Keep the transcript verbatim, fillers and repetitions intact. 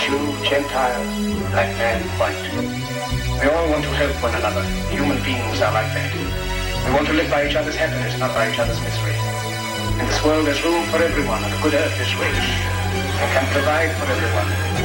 Jew, Gentile, black man, white. We all want to help one another. Human beings are like that. We want to live by each other's happiness, not by each other's misery. In this world there's room for everyone, and the good earth is rich and can provide for everyone.